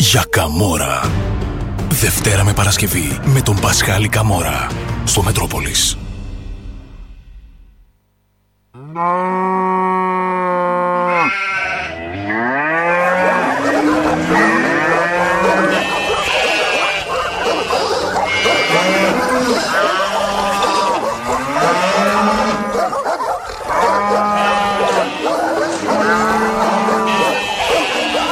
για Καμόρα. Δευτέρα με Παρασκευή με τον Πασχάλη Καμόρα στο Μετρόπολης.